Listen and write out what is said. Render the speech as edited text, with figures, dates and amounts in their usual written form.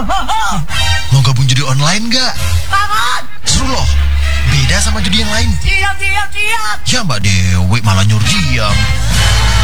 Mau gabung judi online nggak? Banget. Seru loh. Beda sama judi yang lain. Siap. Ya Mbak Dewi malah nyuruh diam.